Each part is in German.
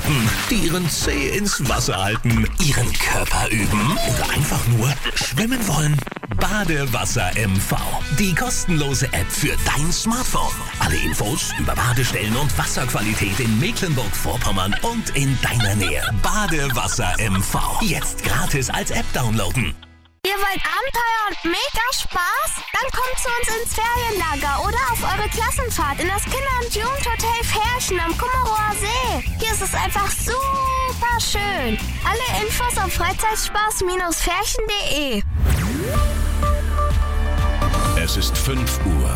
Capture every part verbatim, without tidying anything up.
Sportarten, die ihren Zeh ins Wasser halten, ihren Körper üben oder einfach nur schwimmen wollen? Badewasser M V. Die kostenlose App für dein Smartphone. Alle Infos über Badestellen und Wasserqualität in Mecklenburg-Vorpommern und in deiner Nähe. Badewasser M V. Jetzt gratis als App downloaden. Ihr wollt Abenteuer und mega Spaß? Dann kommt zu uns ins Ferienlager oder auf eure Klassenfahrt in das Kinder- und Jugendhotel Ferchen am Kummerower See. Hier ist es einfach super schön. Alle Infos auf freizeitspaß Ferchen punkt de. Es ist fünf Uhr.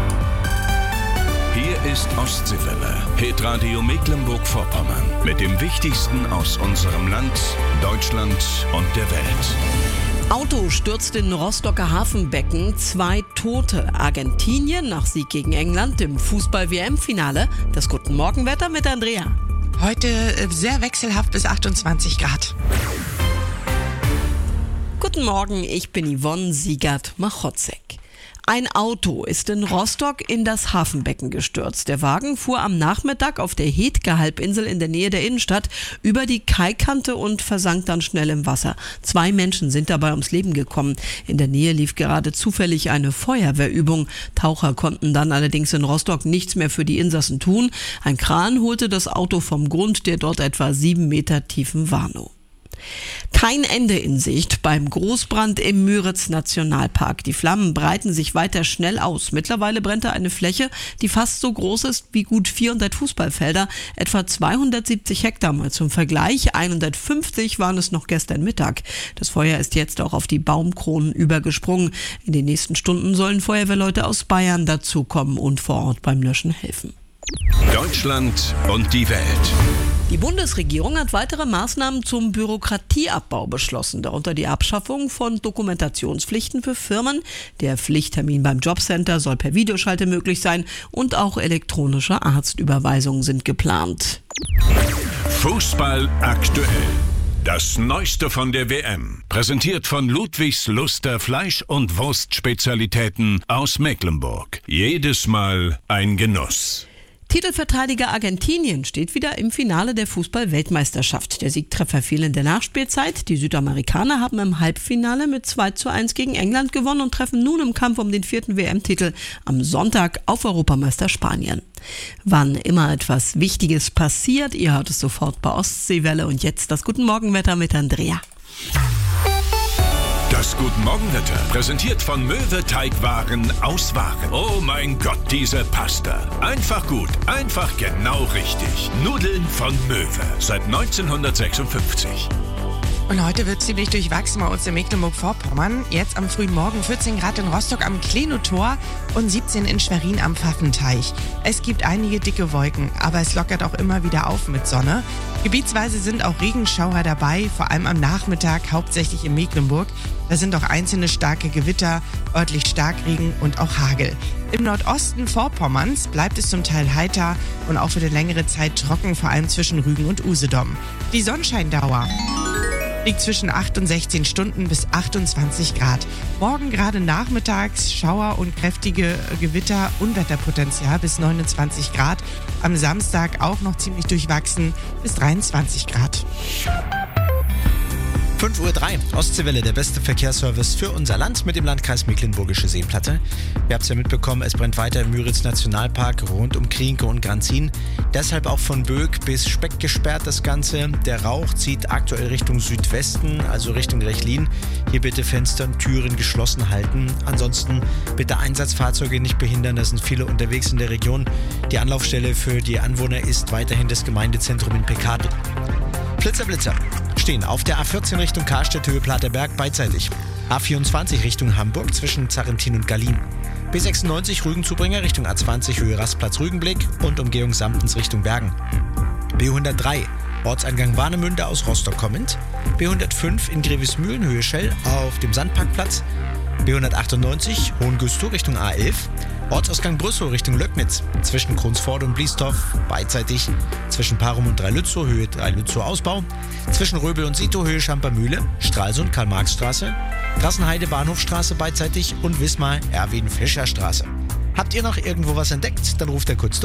Hier ist Ostseewelle, Hitradio Mecklenburg-Vorpommern. Mit dem Wichtigsten aus unserem Land, Deutschland und der Welt. Auto stürzt in Rostocker Hafenbecken, zwei Tote. Argentinien nach Sieg gegen England im Fußball-W M-Finale. Das Guten Morgenwetter mit Andrea. Heute sehr wechselhaft bis achtundzwanzig Grad. Guten Morgen, ich bin Yvonne Siegert-Machotzek. Ein Auto ist in Rostock in das Hafenbecken gestürzt. Der Wagen fuhr am Nachmittag auf der Hetke-Halbinsel in der Nähe der Innenstadt über die Kaikante und versank dann schnell im Wasser. Zwei Menschen sind dabei ums Leben gekommen. In der Nähe lief gerade zufällig eine Feuerwehrübung. Taucher konnten dann allerdings in Rostock nichts mehr für die Insassen tun. Ein Kran holte das Auto vom Grund der dort etwa sieben Meter tiefen Warnow. Kein Ende in Sicht beim Großbrand im Müritz-Nationalpark. Die Flammen breiten sich weiter schnell aus. Mittlerweile brennt da eine Fläche, die fast so groß ist wie gut vierhundert Fußballfelder, etwa zweihundertsiebzig Hektar. Mal zum Vergleich, hundertfünfzig waren es noch gestern Mittag. Das Feuer ist jetzt auch auf die Baumkronen übergesprungen. In den nächsten Stunden sollen Feuerwehrleute aus Bayern dazukommen und vor Ort beim Löschen helfen. Deutschland und die Welt. Die Bundesregierung hat weitere Maßnahmen zum Bürokratieabbau beschlossen, darunter die Abschaffung von Dokumentationspflichten für Firmen. Der Pflichttermin beim Jobcenter soll per Videoschalte möglich sein und auch elektronische Arztüberweisungen sind geplant. Fußball aktuell. Das Neueste von der W M. Präsentiert von Ludwigs Luster Fleisch- und Wurstspezialitäten aus Mecklenburg. Jedes Mal ein Genuss. Titelverteidiger Argentinien steht wieder im Finale der Fußball-Weltmeisterschaft. Der Siegtreffer fiel in der Nachspielzeit. Die Südamerikaner haben im Halbfinale mit zwei zu eins gegen England gewonnen und treffen nun im Kampf um den vierten W M-Titel am Sonntag auf Europameister Spanien. Wann immer etwas Wichtiges passiert, ihr hört es sofort bei Ostseewelle. Und jetzt das Guten Morgenwetter mit Andrea. Das Guten Morgenwetter, präsentiert von Möwe Teigwaren aus Waren. Oh mein Gott, diese Pasta. Einfach gut, einfach genau richtig. Nudeln von Möwe, seit neunzehnhundertsechsundfünfzig. Und heute wird ziemlich durchwachsen bei uns in Mecklenburg-Vorpommern. Jetzt am frühen Morgen vierzehn Grad in Rostock am Klenotor und siebzehn in Schwerin am Pfaffenteich. Es gibt einige dicke Wolken, aber es lockert auch immer wieder auf mit Sonne. Gebietsweise sind auch Regenschauer dabei, vor allem am Nachmittag, hauptsächlich in Mecklenburg. Da sind auch einzelne starke Gewitter, örtlich Starkregen und auch Hagel. Im Nordosten Vorpommerns bleibt es zum Teil heiter und auch für eine längere Zeit trocken, vor allem zwischen Rügen und Usedom. Die Sonnenscheindauer liegt zwischen acht und sechzehn Stunden bis achtundzwanzig Grad. Morgen gerade nachmittags Schauer und kräftige Gewitter, Unwetterpotenzial bis neunundzwanzig Grad. Am Samstag auch noch ziemlich durchwachsen bis dreiundzwanzig Grad. fünf Uhr drei, Ostseewelle, der beste Verkehrsservice für unser Land mit dem Landkreis Mecklenburgische Seenplatte. Ihr habt es ja mitbekommen, es brennt weiter im Müritz-Nationalpark rund um Krienke und Granzin. Deshalb auch von Böck bis Speck gesperrt das Ganze. Der Rauch zieht aktuell Richtung Südwesten, also Richtung Rechlin. Hier bitte Fenster und Türen geschlossen halten. Ansonsten bitte Einsatzfahrzeuge nicht behindern, da sind viele unterwegs in der Region. Die Anlaufstelle für die Anwohner ist weiterhin das Gemeindezentrum in Pekadl. Blitzer, Blitzer stehen auf der A vierzehn Richtung Karstedt, Höhe Platerberg beidseitig. A vierundzwanzig Richtung Hamburg zwischen Zarrentin und Gallin. B sechsundneunzig Rügenzubringer Richtung A zwanzig Höhe Rastplatz Rügenblick und Umgehung Samtens Richtung Bergen. B hundertdrei Ortseingang Warnemünde aus Rostock kommend. B hundertfünf in Grevesmühlen Höhe Schell auf dem Sandparkplatz. B hundertachtundneunzig Hohengüstow Richtung A elf. Ortsausgang Brüssow Richtung Löcknitz, zwischen Kronsforde und Bliestorf, beidseitig, zwischen Parum und Dreilützow, Höhe Dreilützow Ausbau, zwischen Röbel und Sito, Höhe Schampermühle, Stralsund, Karl-Marx-Straße, Grassenheide, Bahnhofstraße beidseitig und Wismar, Erwin-Fischer-Straße. Habt ihr noch irgendwo was entdeckt? Dann ruft er kurz durch.